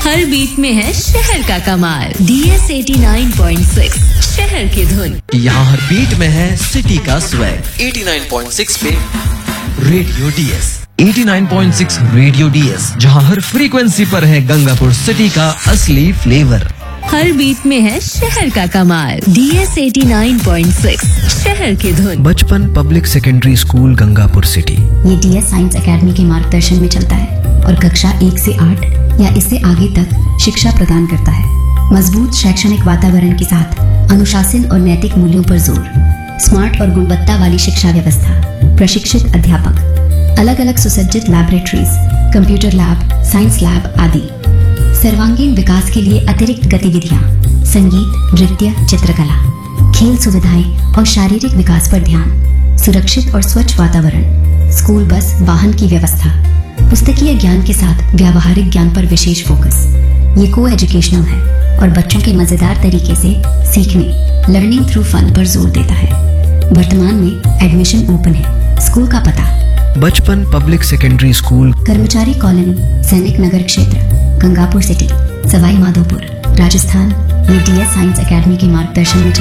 हर beat में है शहर का कमाल। DS 89.6 शहर की धुन। यहाँ हर बीट में है सिटी का स्वैग। 89.6 पे रेडियो DS। 89.6 रेडियो DS, जहाँ हर फ्रीक्वेंसी पर है गंगापुर सिटी का असली फ्लेवर। हर बीट में है शहर का कमाल। DS 89.6 शहर की धुन। बचपन public secondary school Gangapur city. ये DS साइंस एकेडमी के मार्गदर्शन में चलता है और कक्षा 1 से 8 या इससे आगे तक शिक्षा प्रदान करता है। मजबूत शैक्षणिक वातावरण के साथ अनुशासन और नैतिक मूल्यों पर जोर, स्मार्ट और गुणवत्ता वाली शिक्षा व्यवस्था, प्रशिक्षित अध्यापक, अलग अलग सुसज्जित laboratories, computer lab, science lab आदि। सर्वांगीण विकास के लिए अतिरिक्त गतिविधियाँ, संगीत, नृत्य, चित्रकला, खेल सुविधाएं और शारीरिक विकास पर ध्यान, सुरक्षित और स्वच्छ वातावरण, स्कूल बस वाहन की व्यवस्था, पुस्तकीय ज्ञान के साथ व्यावहारिक ज्ञान पर विशेष फोकस। ये को एजुकेशनल है और बच्चों के मजेदार तरीके से सीखने, लर्निंग थ्रू फन पर जोर देता है। वर्तमान में एडमिशन ओपन है। स्कूल का पता: बचपन पब्लिक सेकेंडरी स्कूल, कर्मचारी कॉलोनी, सैनिक नगर क्षेत्र, गंगापुर सिटी, सवाई माधोपुर, राजस्थान। ये DS साइंस एकेडमी के मार्गदर्शन में